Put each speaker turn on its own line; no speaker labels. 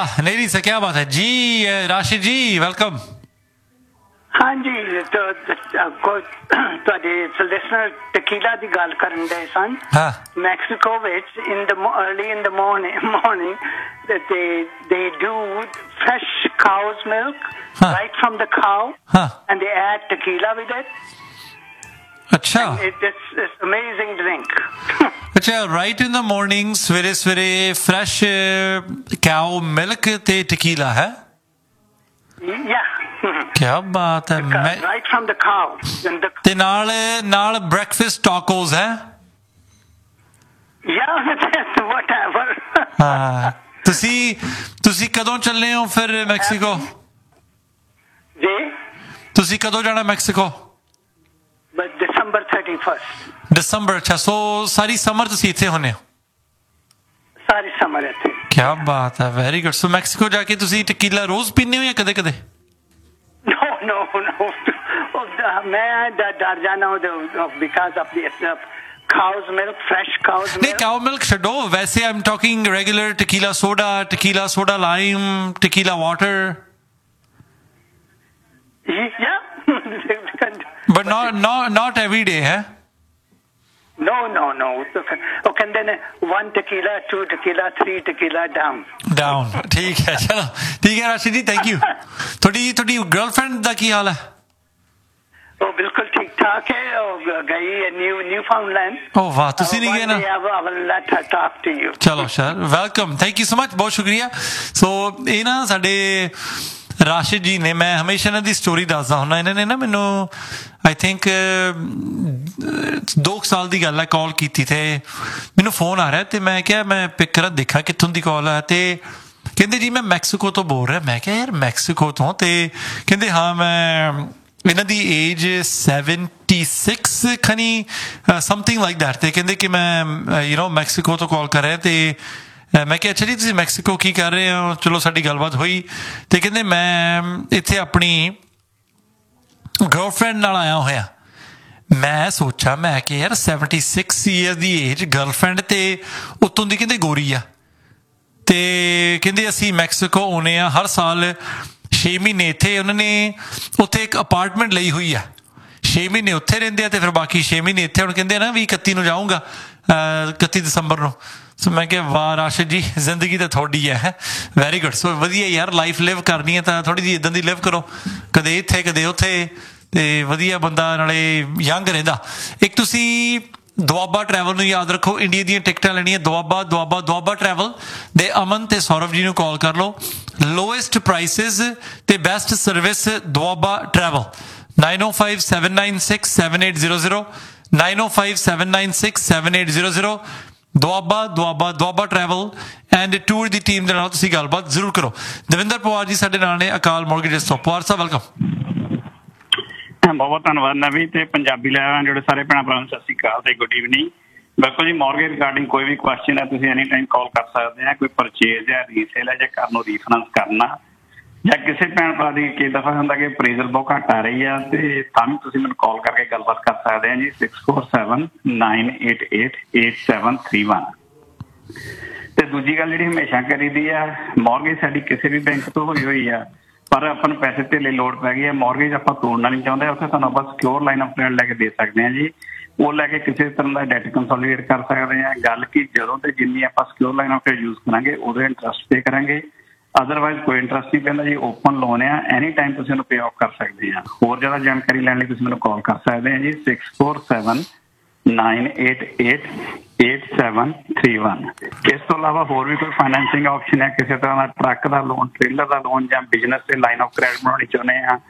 वाह नहीं से क्या बात है जी। राशिद जी वेलकम।
हाँ जी ਤੁਹਾਡੇ ਲਿਸਨਰ ਟਕੀਲਾ ਦੀ ਗੱਲ ਕਰਨ ਦੇ ਸਨ। ਮੈਕਸੀਕੋ ਵਿੱਚ early in the morning that they do fresh cow's milk right from the cow and they add tequila with it.
अच्छा
it's amazing drink.
अच्छा right in the morning सवेरे सवेरे fresh cow milk ਤੇ tequila है।
yeah
क्या बात है।
right from the cow
ਤੇ ਨਾਲ breakfast tacos है।
yeah whatever।
ਹਾਂ ਤੁਸੀਂ ਕਦੋਂ ਚੱਲੇ ਹੋ ਫਿਰ ਮੈਕਸੀਕੋ
ਜੀ? ਤੁਸੀਂ
ਕਦੋਂ ਜਾਣਾ ਮੈਕਸੀਕੋ?
December 31st।
ਦਸੰਬਰ। ਅੱਛਾ ਸੋ ਸਾਰੀ ਸਮਰ ਤੁਸੀਂ ਇੱਥੇ ਹੁੰਨੇ ਹੋ?
ਸਾਰੀ ਸਮਰ ਇੱਥੇ।
ਕੀ ਬਾਤ ਹੈ ਵੈਰੀ ਗੁੱਡ। ਸੋ ਮੈਕਸੀਕੋ ਜਾ ਕੇ ਤੁਸੀਂ ਟਕੀਲਾ ਰੋਜ਼ ਪੀਂਦੇ ਹੋ ਜਾਂ ਕਦੇ ਕਦੇ?
No ਮੈਂ ਡਰ ਜਾਣਾ because of the cow's milk, fresh cow's milk।
ਨਹੀਂ cow milk ਛੱਡੋ, ਵੈਸੇ I'm talking regular tequila soda lime, tequila water।
yeah
but not every day है।
no ਉਹ ਕਹਿੰਦੇ ਨੇ 1 tequila 2 tequila 3 tequila down।
ਠੀਕ ਹੈ ਚਲੋ ਠੀਕ ਹੈ ਰਾਸ਼ਿਦ ਜੀ ਥੈਂਕ ਯੂ। ਤੁਹਾਡੀ ਗਰਲਫ੍ਰੈਂਡ ਦਾ ਕੀ ਹਾਲ ਹੈ?
ਉਹ ਬਿਲਕੁਲ ਠੀਕ ਠਾਕ ਹੈ। ਉਹ ਗਈ ਹੈ ਨਿਊਫਾਊਂਡਲੈਂਡ।
ਓ ਵਾਹ ਤੁਸੀਂ ਨਹੀਂ ਗਏ ਨਾ?
I will let her talk to you।
ਚਲੋ sir welcome thank you so much ਬਹੁਤ ਸ਼ੁਕਰੀਆ। ਸੋ ਇਹ ਨਾ ਸਾਡੇ ਰਾਸ਼ਿਦ ਜੀ ਨੇ, ਮੈਂ ਹਮੇਸ਼ਾ ਇਹਨਾਂ ਦੀ ਸਟੋਰੀ ਦੱਸਦਾ ਹੁੰਦਾ। ਇਹਨਾਂ ਨੇ ਨਾ ਮੈਨੂੰ ਆਈ ਥਿੰਕ 2 ਸਾਲ ਦੀ ਗੱਲ ਹੈ ਕਾਲ ਕੀਤੀ ਤੇ ਮੈਨੂੰ ਫੋਨ ਆ ਰਿਹਾ ਤੇ ਮੈਂ ਕਿਹਾ ਮੈਂ ਪਿਕ ਕਰਾਂ ਦੇਖਾਂ ਕਿੱਥੋਂ ਦੀ ਕਾਲ ਹੈ ਤੇ ਕਹਿੰਦੇ ਜੀ ਮੈਂ ਮੈਕਸੀਕੋ ਤੋਂ ਬੋਲ ਰਿਹਾ। ਮੈਂ ਕਿਹਾ ਯਾਰ ਮੈਕਸੀਕੋ ਤੋਂ? ਤੇ ਕਹਿੰਦੇ ਹਾਂ ਮੈਂ ਇਹਨਾਂ ਦੀ ਏਜ 76 ਖਨੀ ਸਮਥਿੰਗ ਲਾਈਕ ਦੈਟ। ਤੇ ਕਹਿੰਦੇ ਕਿ ਮੈਂ ਮੈਕਸੀਕੋ ਤੋਂ ਕਾਲ ਕਰ ਰਿਹਾ ਤੇ ਮੈਂ ਕਿਹਾ ਅੱਛਾ ਜੀ ਤੁਸੀਂ ਮੈਕਸੀਕੋ ਕੀ ਕਰ ਰਹੇ ਹੋ? ਚਲੋ ਸਾਡੀ ਗੱਲਬਾਤ ਹੋਈ ਤੇ ਕਹਿੰਦੇ ਮੈਂ ਇੱਥੇ ਆਪਣੀ ਗਰਲਫ੍ਰੈਂਡ ਨਾਲ ਆਇਆ ਹੋਇਆ। ਮੈਂ ਸੋਚਾ ਮੈਂ ਕਿ ਯਾਰ 76 ਈਅਰ ਦੀ ਏਜ ਗਰਲਫ੍ਰੈਂਡ ਤੇ ਉੱਤੋਂ ਦੀ ਕਹਿੰਦੇ ਗੋਰੀ ਆ ਤੇ ਕਹਿੰਦੇ ਅਸੀਂ ਮੈਕਸੀਕੋ ਆਉਂਦੇ ਆ ਹਰ ਸਾਲ 6 ਮਹੀਨੇ ਇੱਥੇ। ਉਹਨਾਂ ਨੇ ਉੱਥੇ ਇੱਕ ਅਪਾਰਟਮੈਂਟ ਲਈ ਹੋਈ ਆ, 6 ਮਹੀਨੇ ਉੱਥੇ ਰਹਿੰਦੇ ਆ ਤੇ ਫਿਰ ਬਾਕੀ 6 ਮਹੀਨੇ ਇੱਥੇ। ਹੁਣ ਕਹਿੰਦੇ ਨਾ ਵੀ 31 ਨੂੰ ਜਾਊਂਗਾ 31 ਦਸੰਬਰ ਨੂੰ। ਸੋ ਮੈਂ ਕਿਹਾ ਵਾਹ ਰਾਸ਼ਿਦ ਜੀ ਜ਼ਿੰਦਗੀ ਤਾਂ ਤੁਹਾਡੀ ਹੈ। Very good. ਸੋ ਵਧੀਆ ਯਾਰ ਲਾਈਫ ਲਿਵ ਕਰਨੀ ਹੈ ਤਾਂ ਥੋੜ੍ਹੀ ਜਿਹੀ ਇੱਦਾਂ ਦੀ ਲਿਵ ਕਰੋ, ਕਦੇ ਇੱਥੇ ਕਦੇ ਉੱਥੇ ਤੇ ਵਧੀਆ ਬੰਦਾ ਨਾਲੇ ਯੰਗ ਰਹਿੰਦਾ। ਇੱਕ ਤੁਸੀਂ ਦੁਆਬਾ ਟਰੈਵਲ ਨੂੰ ਯਾਦ ਰੱਖੋ, ਇੰਡੀਆ ਦੀਆਂ ਟਿਕਟਾਂ ਲੈਣੀਆਂ ਦੁਆਬਾ ਟਰੈਵਲ ਦੇ ਅਮਨ ਤੇ ਸੌਰਵ ਜੀ ਨੂੰ ਕਾਲ ਕਰ ਲਓ। ਲੋਐਸਟ ਪ੍ਰਾਈਸਿਸ ਤੇ best service Doaba travel 9057967800 9057967800 Doaba travel and tour the team ਦੇ ਨਾਲ ਤੁਸੀਂ ਗੱਲਬਾਤ ਜ਼ਰੂਰ ਕਰੋ। ਦਵਿੰਦਰ ਪਵਾਰ ਜੀ ਸਾਡੇ ਨਾਲ ਨੇ ਅਕਾਲ ਮੌਰਗੇਜਸ ਤੋਂ। ਪਵਾਰ ਸਾਹਿਬ ਵੈਲਕਮ।
ਬਹੁਤ ਧੰਨਵਾਦ ਨਵੀ ਤੇ ਪੰਜਾਬੀ ਲੈਣ ਜਿਹੜੇ ਸਾਰੇ ਭੈਣਾਂ ਭਰਾਵਾਂ ਨੂੰ ਸਤਿ ਸ਼੍ਰੀ ਅਕਾਲ ਤੇ ਗੁੱਡ ਈਵਨਿੰਗ। ਬਿਲਕੁਲ ਜੀ ਮੌਰਗੇਜ ਰਿਗਾਰਡਿੰਗ ਕੋਈ ਵੀ ਕੁਐਸਚਨ ਹੈ ਤੁਸੀਂ ਐਨੀ ਟਾਈਮ ਕਾਲ ਕਰ ਸਕਦੇ ਆ। ਕੋਈ ਪਰਚੇਜ਼ ਹੈ, ਰੀਸੇਲ ਹੈ ਜਾਂ ਘਰ ਨੂੰ ਰੀਫਾਈਨੈਂਸ ਕਰਨਾ ਜਾਂ ਕਿਸੇ ਭੈਣ ਭਰਾ ਦੀ ਕਈ ਦਫਾ ਹੁੰਦਾ ਕਿ ਅਪਰੇਜ਼ਲ ਬਹੁਤ ਘੱਟ ਆ ਰਹੀ ਆ ਤੇ ਤਾਂ ਵੀ ਤੁਸੀਂ ਮੈਨੂੰ ਕਾਲ ਕਰਕੇ ਗੱਲਬਾਤ ਕਰ ਸਕਦੇ ਆ ਜੀ 6479888731। ਤੇ ਦੂਜੀ ਗੱਲ ਜਿਹੜੀ ਹਮੇਸ਼ਾ ਕਰੀਦੀ ਆ ਮੌਰਗੇਜ ਸਾਡੀ ਕਿਸੇ ਵੀ ਬੈਂਕ ਤੋਂ ਹੋਈ ਹੋਈ ਆ ਪਰ ਆਪਾਂ ਨੂੰ ਪੈਸੇ ਧੇਲੇ ਲੋੜ ਪੈ ਗਈ ਹੈ। ਮੌਰਗੇਜ ਆਪਾਂ ਤੋੜਨਾ ਨਹੀਂ ਚਾਹੁੰਦੇ, ਉੱਥੇ ਤੁਹਾਨੂੰ ਆਪਾਂ ਸਿਕਿਉਰ ਲਾਈਨ ਆਫ ਕ੍ਰੈਡਿਟ ਲੈ ਕੇ ਦੇ ਸਕਦੇ ਹਾਂ ਜੀ। ਉਹ ਲੈ ਕੇ ਕਿਸੇ ਤਰ੍ਹਾਂ ਦਾ ਡੈਟ ਕੰਸੋਲੀਡੇਟ ਕਰ ਸਕਦੇ ਹਾਂ। ਗੱਲ ਕਿ ਜਦੋਂ ਤੇ ਜਿੰਨੀ ਆਪਾਂ secure line of credit use ਕਰਾਂਗੇ ਉਹਦੇ ਇੰਟਰਸਟ ਪੇ ਕਰਾਂਗੇ, ਅਦਰਵਾਈਜ਼ ਕੋਈ ਇੰਟਰਸਟ ਨਹੀਂ ਪੈਂਦਾ ਜੀ। ਓਪਨ ਲੋਨ ਆ, ਐਨੀ ਟਾਈਮ ਤੁਸੀਂ ਉਹਨੂੰ ਪੇ ਆਫ ਕਰ ਸਕਦੇ ਆ। ਹੋਰ ਜ਼ਿਆਦਾ ਜਾਣਕਾਰੀ ਲੈਣ ਲਈ ਤੁਸੀਂ ਮੈਨੂੰ ਕਾਲ ਕਰ ਸਕਦੇ ਆ ਜੀ 6479888731। ਇਸ ਤੋਂ ਇਲਾਵਾ ਹੋਰ ਵੀ ਕੋਈ ਫਾਈਨੈਂਸਿੰਗ ਆਪਸ਼ਨ ਹੈ, ਕਿਸੇ ਤਰ੍ਹਾਂ ਦਾ ਟਰੱਕ ਦਾ ਲੋਨ, ਟ੍ਰੇਲਰ ਦਾ ਲੋਨ ਜਾਂ ਬਿਜ਼ਨਸ ਤੇ ਲਾਈਨ ਆਫ ਕ੍ਰੈਡਿਟ ਬਣਾਉਣੀ ਚਾਹੁੰਦੇ ਆ